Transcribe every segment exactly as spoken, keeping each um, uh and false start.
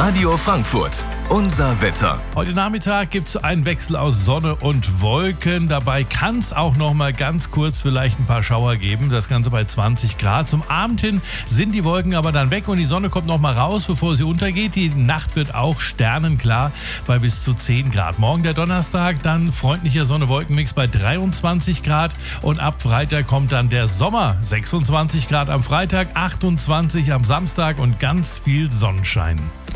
Radio Frankfurt, unser Wetter. Heute Nachmittag gibt es einen Wechsel aus Sonne und Wolken. Dabei kann es auch noch mal ganz kurz vielleicht ein paar Schauer geben. Das Ganze bei zwanzig Grad. Zum Abend hin sind die Wolken aber dann weg und die Sonne kommt noch mal raus, bevor sie untergeht. Die Nacht wird auch sternenklar bei bis zu zehn Grad. Morgen der Donnerstag, dann freundlicher Sonne-Wolken-Mix bei dreiundzwanzig Grad. Und ab Freitag kommt dann der Sommer. sechsundzwanzig Grad am Freitag, achtundzwanzig am Samstag und ganz viel Sonnenschein.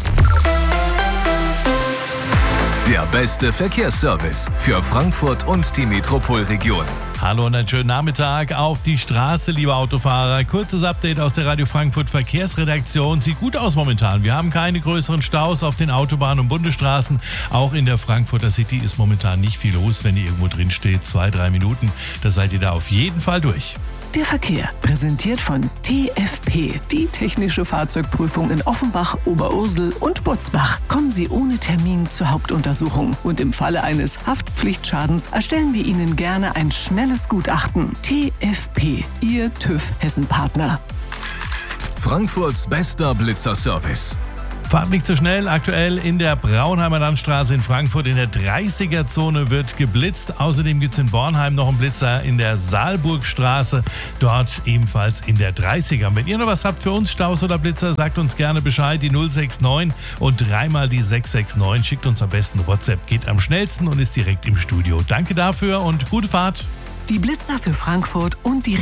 Der beste Verkehrsservice für Frankfurt und die Metropolregion. Hallo und einen schönen Nachmittag auf die Straße, liebe Autofahrer. Kurzes Update aus der Radio Frankfurt Verkehrsredaktion. Sieht gut aus momentan. Wir haben keine größeren Staus auf den Autobahnen und Bundesstraßen. Auch in der Frankfurter City ist momentan nicht viel los. Wenn ihr irgendwo drin steht, zwei, drei Minuten, da seid ihr da auf jeden Fall durch. Der Verkehr, präsentiert von T F P, die technische Fahrzeugprüfung in Offenbach, Oberursel und Butzbach. Kommen Sie ohne Termin zur Hauptuntersuchung und im Falle eines Haftpflichtschadens erstellen wir Ihnen gerne ein schnelles Gutachten. T F P, Ihr TÜV Hessen-Partner. Frankfurts bester Blitzerservice. Fahrt nicht zu schnell. Aktuell in der Braunheimer Landstraße in Frankfurt in der dreißiger-Zone wird geblitzt. Außerdem gibt es in Bornheim noch einen Blitzer in der Saalburgstraße. Dort ebenfalls in der dreißiger. Wenn ihr noch was habt für uns, Staus oder Blitzer, sagt uns gerne Bescheid. Die null sechs neun und dreimal die sechs sechs neun. Schickt uns am besten WhatsApp. Geht am schnellsten und ist direkt im Studio. Danke dafür und gute Fahrt. Die Blitzer für Frankfurt und die